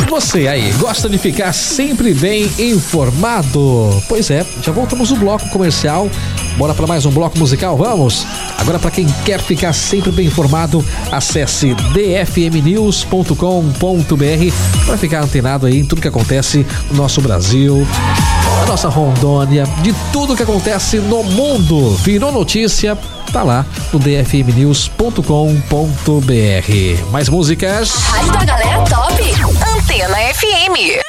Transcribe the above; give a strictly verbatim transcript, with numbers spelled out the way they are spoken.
Você aí, gosta de ficar sempre bem informado? Pois é, já voltamos no bloco comercial. Bora para mais um bloco musical, vamos? Agora, para quem quer ficar sempre bem informado, acesse d f m news ponto com ponto b r para ficar antenado aí em tudo que acontece no nosso Brasil, na nossa Rondônia, de tudo que acontece no mundo. Virou notícia, tá lá no d f m news ponto com ponto b r. Mais músicas. Rádio da Galera Top, Antena F M.